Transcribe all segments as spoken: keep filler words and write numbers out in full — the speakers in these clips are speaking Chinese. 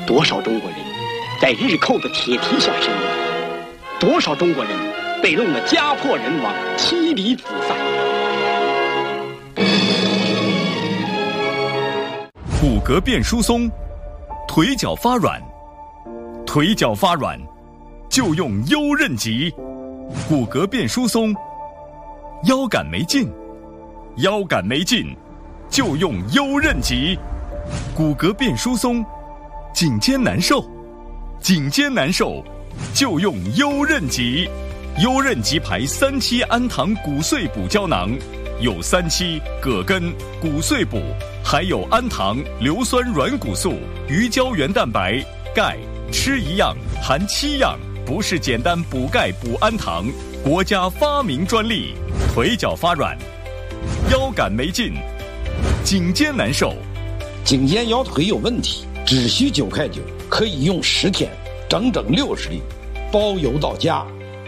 多少中国人在日寇的铁蹄下生活，多少中国人被弄得家破人亡、妻离子散。 骨骼变疏松，腿脚发软，腿脚发软就用优韧极。骨骼变疏松，腰杆没劲，腰杆没劲就用优韧极。骨骼变疏松，颈肩难受，颈肩难受就用优韧极。优韧极牌三七氨糖骨碎补胶囊，有三七、葛根、骨碎补，还有氨糖、硫酸软骨素、鱼胶原蛋白、钙，吃一样含七样，不是简单补钙补氨糖，国家发明专利。腿脚发软，腰杆没劲，颈肩难受， 颈肩腰腿有问题，只需九块九，可以用十天，整整六十粒，包邮到家。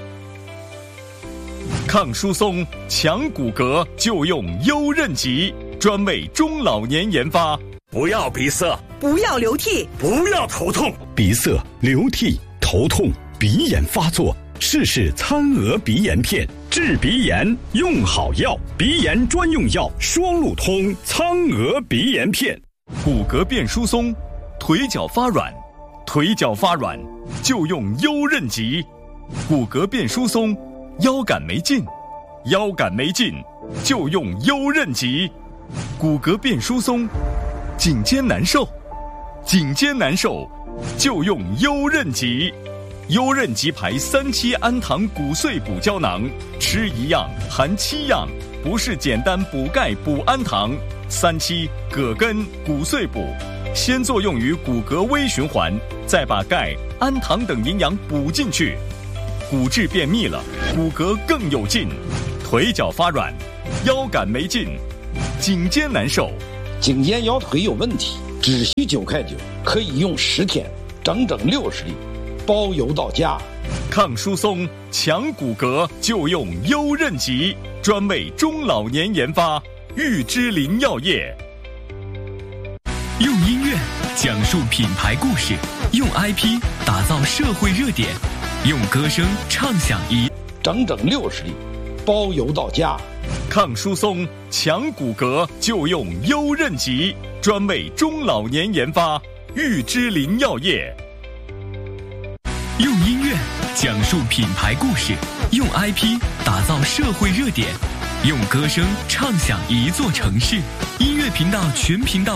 抗疏松、强骨骼就用优韧极，专为中老年研发。 不要鼻塞， 不要流涕， 不要头痛。 鼻塞、流涕、头痛、鼻炎发作，试试餐鹅鼻炎片，治鼻炎用好药，鼻炎专用药双路通苍鹅鼻炎片。 骨骼变疏松，腿脚发软，腿脚发软就用优韧极。骨骼变疏松，腰杆没劲，腰杆没劲就用优韧极。骨骼变疏松，颈肩难受，颈肩难受就用优韧极。优韧极牌三七氨糖骨碎补胶囊，吃一样含七样，不是简单补钙补氨糖。三七、葛根、骨碎补，先作用于骨骼微循环，再把钙、氨糖等营养补进去，骨质变密了，骨骼更有劲。腿脚发软，腰杆没劲，颈肩难受， 颈肩腰腿有问题，只需九块九，可以用十天，整整六十粒，包邮到家。 抗疏松、强骨骼就用优韧极，专为中老年研发。玉芝林药业。 用音乐讲述品牌故事，用 I P 打造社会热点，用歌声唱响一整整六十粒，包邮到家。 抗疏松、强骨骼就用优韧极，专为中老年研发。玉芝林药业。 用音乐讲述品牌故事，用 I P 打造社会热点，用歌声唱响一座城市。音乐频道全频道